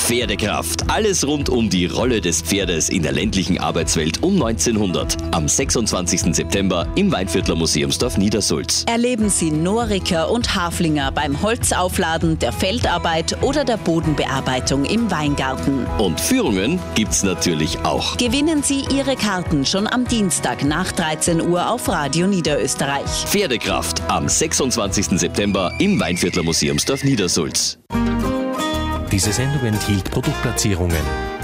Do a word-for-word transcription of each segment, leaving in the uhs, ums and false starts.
Pferdekraft. Alles rund um die Rolle des Pferdes in der ländlichen Arbeitswelt um neunzehnhundert. Am sechsundzwanzigsten September im Weinviertler Museumsdorf Niedersulz. Erleben Sie Noriker und Haflinger beim Holzaufladen, der Feldarbeit oder der Bodenbearbeitung im Weingarten. Und Führungen gibt's natürlich auch. Gewinnen Sie Ihre Karten schon am Dienstag nach dreizehn Uhr auf Radio Niederösterreich. Pferdekraft am sechsundzwanzigsten September im Weinviertler Museumsdorf Niedersulz. Diese Sendung enthielt Produktplatzierungen.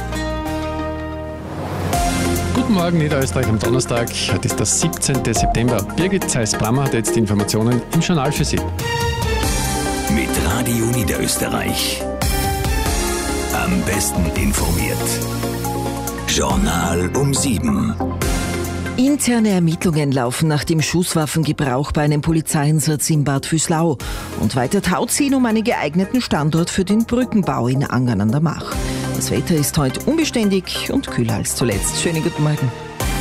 Guten Morgen, Niederösterreich am Donnerstag. Heute ist der siebzehnten September. Birgit Zeiss-Brammer hat jetzt die Informationen im Journal für Sie. Mit Radio Niederösterreich. Am besten informiert. Journal um sieben. Interne Ermittlungen laufen nach dem Schusswaffengebrauch bei einem Polizeieinsatz in Bad Vöslau. Und weiter Tauziehen um einen geeigneten Standort für den Brückenbau in Angern an der Mach. Das Wetter ist heute unbeständig und kühler als zuletzt. Schönen guten Morgen.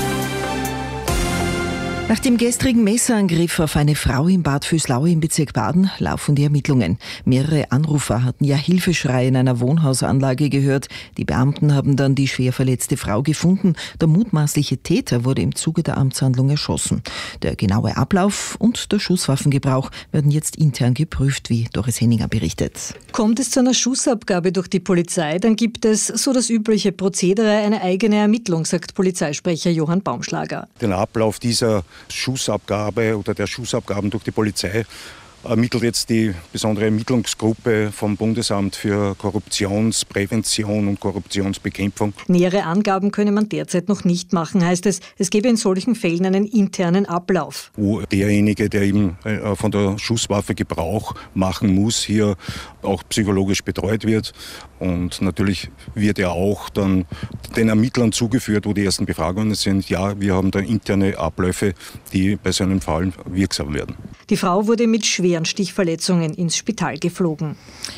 Nach dem gestrigen Messerangriff auf eine Frau in Bad Vöslau im Bezirk Baden laufen die Ermittlungen. Mehrere Anrufer hatten ja Hilfeschreie in einer Wohnhausanlage gehört. Die Beamten haben dann die schwer verletzte Frau gefunden. Der mutmaßliche Täter wurde im Zuge der Amtshandlung erschossen. Der genaue Ablauf und der Schusswaffengebrauch werden jetzt intern geprüft, wie Doris Henninger berichtet. Kommt es zu einer Schussabgabe durch die Polizei, dann gibt es, so das übliche Prozedere, eine eigene Ermittlung, sagt Polizeisprecher Johann Baumschlager. Den Ablauf dieser Schussabgabe oder der Schussabgaben durch die Polizei ermittelt jetzt die besondere Ermittlungsgruppe vom Bundesamt für Korruptionsprävention und Korruptionsbekämpfung. Nähere Angaben könne man derzeit noch nicht machen, heißt es. Es gebe in solchen Fällen einen internen Ablauf. Wo derjenige, der eben von der Schusswaffe Gebrauch machen muss, hier auch psychologisch betreut wird. Und natürlich wird er auch dann den Ermittlern zugeführt, wo die ersten Befragungen sind. Ja, wir haben da interne Abläufe, die bei so einem Fall wirksam werden. Die Frau wurde mit schweren Stichverletzungen ins Spital geflogen.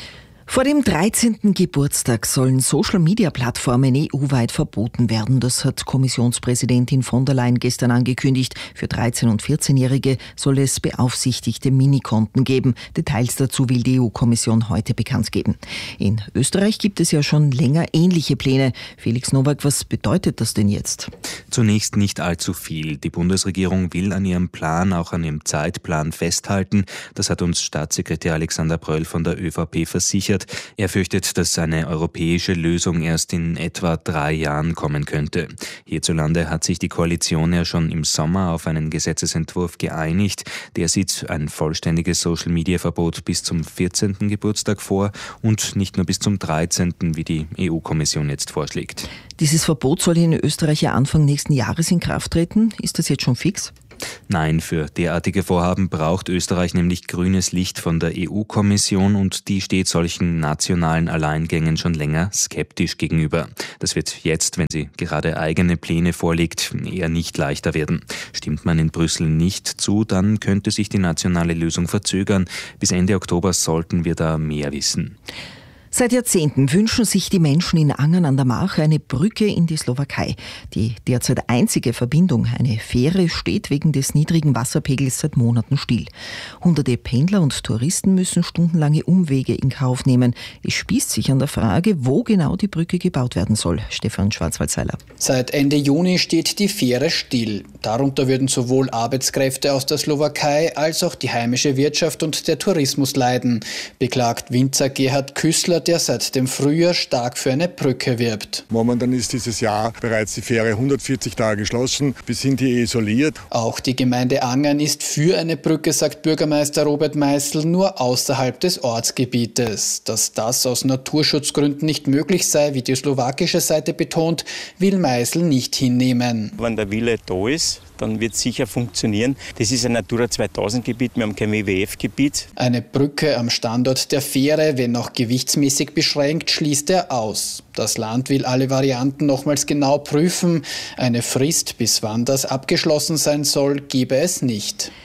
Vor dem dreizehnten Geburtstag sollen Social-Media-Plattformen E U-weit verboten werden. Das hat Kommissionspräsidentin von der Leyen gestern angekündigt. Für dreizehn- und vierzehnjährige soll es beaufsichtigte Minikonten geben. Details dazu will die E U-Kommission heute bekannt geben. In Österreich gibt es ja schon länger ähnliche Pläne. Felix Nowak, was bedeutet das denn jetzt? Zunächst nicht allzu viel. Die Bundesregierung will an ihrem Plan, auch an ihrem Zeitplan festhalten. Das hat uns Staatssekretär Alexander Bröll von der ÖVP versichert. Er fürchtet, dass eine europäische Lösung erst in etwa drei Jahren kommen könnte. Hierzulande hat sich die Koalition ja schon im Sommer auf einen Gesetzesentwurf geeinigt. Der sieht ein vollständiges Social-Media-Verbot bis zum vierzehnten Geburtstag vor und nicht nur bis zum dreizehnten, wie die E U-Kommission jetzt vorschlägt. Dieses Verbot soll in Österreich ja Anfang nächsten Jahres in Kraft treten. Ist das jetzt schon fix? Nein, für derartige Vorhaben braucht Österreich nämlich grünes Licht von der E U-Kommission und die steht solchen nationalen Alleingängen schon länger skeptisch gegenüber. Das wird jetzt, wenn sie gerade eigene Pläne vorlegt, eher nicht leichter werden. Stimmt man in Brüssel nicht zu, dann könnte sich die nationale Lösung verzögern. Bis Ende Oktober sollten wir da mehr wissen. Seit Jahrzehnten wünschen sich die Menschen in Angern an der Mach eine Brücke in die Slowakei. Die derzeit einzige Verbindung, eine Fähre, steht wegen des niedrigen Wasserpegels seit Monaten still. Hunderte Pendler und Touristen müssen stundenlange Umwege in Kauf nehmen. Es spießt sich an der Frage, wo genau die Brücke gebaut werden soll. Stefan Schwarzwaldseiler. Seit Ende Juni steht die Fähre still. Darunter würden sowohl Arbeitskräfte aus der Slowakei als auch die heimische Wirtschaft und der Tourismus leiden, beklagt Winzer Gerhard Küssler, der seit dem Frühjahr stark für eine Brücke wirbt. Momentan ist dieses Jahr bereits die Fähre hundertvierzig Tage geschlossen. Wir sind hier isoliert. Auch die Gemeinde Angern ist für eine Brücke, sagt Bürgermeister Robert Meißel, nur außerhalb des Ortsgebietes. Dass das aus Naturschutzgründen nicht möglich sei, wie die slowakische Seite betont, will Meißel nicht hinnehmen. Wenn der Wille da ist, dann wird es sicher funktionieren. Das ist ein Natura zweitausend Gebiet, wir haben kein W W F-Gebiet. Eine Brücke am Standort der Fähre, wenn auch gewichtsmäßig beschränkt, schließt er aus. Das Land will alle Varianten nochmals genau prüfen. Eine Frist, bis wann das abgeschlossen sein soll, gebe es nicht.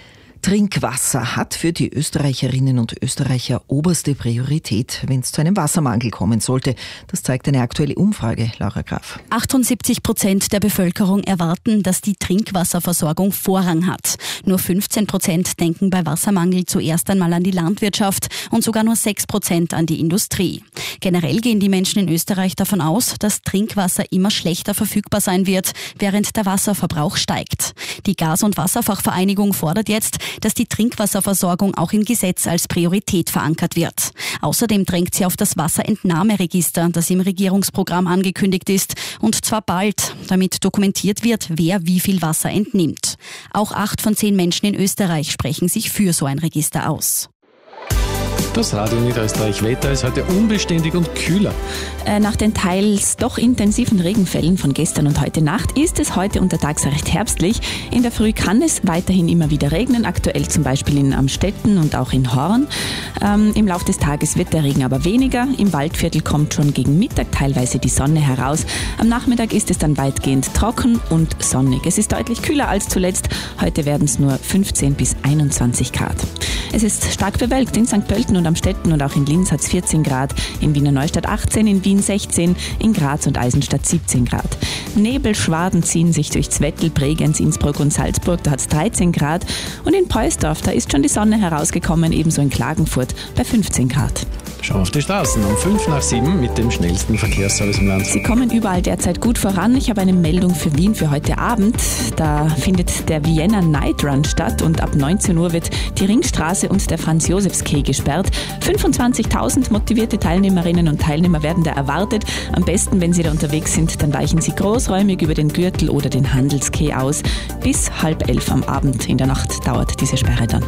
Trinkwasser hat für die Österreicherinnen und Österreicher oberste Priorität, wenn es zu einem Wassermangel kommen sollte. Das zeigt eine aktuelle Umfrage. Laura Graf. achtundsiebzig Prozent der Bevölkerung erwarten, dass die Trinkwasserversorgung Vorrang hat. Nur fünfzehn Prozent denken bei Wassermangel zuerst einmal an die Landwirtschaft und sogar nur sechs Prozent an die Industrie. Generell gehen die Menschen in Österreich davon aus, dass Trinkwasser immer schlechter verfügbar sein wird, während der Wasserverbrauch steigt. Die Gas- und Wasserfachvereinigung fordert jetzt, dass die Trinkwasserversorgung auch im Gesetz als Priorität verankert wird. Außerdem drängt sie auf das Wasserentnahmeregister, das im Regierungsprogramm angekündigt ist, und zwar bald, damit dokumentiert wird, wer wie viel Wasser entnimmt. Auch acht von zehn Menschen in Österreich sprechen sich für so ein Register aus. Das Radio Niederösterreich Wetter ist heute unbeständig und kühler. Äh, nach den teils doch intensiven Regenfällen von gestern und heute Nacht ist es heute untertags recht herbstlich. In der Früh kann es weiterhin immer wieder regnen, aktuell zum Beispiel in Amstetten und auch in Horn. Ähm, Im Laufe des Tages wird der Regen aber weniger. Im Waldviertel kommt schon gegen Mittag teilweise die Sonne heraus. Am Nachmittag ist es dann weitgehend trocken und sonnig. Es ist deutlich kühler als zuletzt. Heute werden es nur fünfzehn bis einundzwanzig Grad. Es ist stark bewölkt in Sankt Pölten und Amstetten und auch in Linz hat es vierzehn Grad, in Wiener Neustadt achtzehn, in Wien sechzehn, in Graz und Eisenstadt siebzehn Grad. Nebelschwaden ziehen sich durch Zwettl, Bregenz, Innsbruck und Salzburg, da hat es dreizehn Grad. Und in Poisdorf, da ist schon die Sonne herausgekommen, ebenso in Klagenfurt bei fünfzehn Grad. Schauen wir auf die Straßen um fünf nach sieben mit dem schnellsten Verkehrsservice im Land. Sie kommen überall derzeit gut voran. Ich habe eine Meldung für Wien für heute Abend. Da findet der Vienna Night Run statt und ab neunzehn Uhr wird die Ringstraße und der Franz-Josefs-Quai gesperrt. fünfundzwanzigtausend motivierte Teilnehmerinnen und Teilnehmer werden da erwartet. Am besten, wenn Sie da unterwegs sind, dann weichen Sie großräumig über den Gürtel oder den Handelsquai aus. Bis halb elf am Abend in der Nacht dauert diese Sperre dann.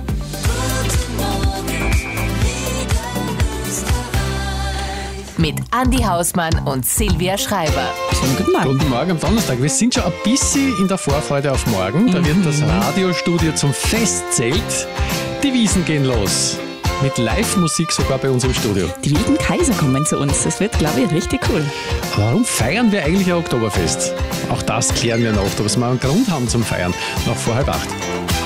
Mit Andi Hausmann und Silvia Schreiber. Schönen guten Morgen. Guten Morgen am Donnerstag. Wir sind schon ein bisschen in der Vorfreude auf morgen. Da wird das Radiostudio zum Festzelt. Die Wiesn gehen los. Mit Live-Musik sogar bei uns im Studio. Die wilden Kaiser kommen zu uns. Das wird, glaube ich, richtig cool. Warum feiern wir eigentlich ein Oktoberfest? Auch das klären wir noch, ob wir einen Grund haben zum Feiern. Noch vor halb acht.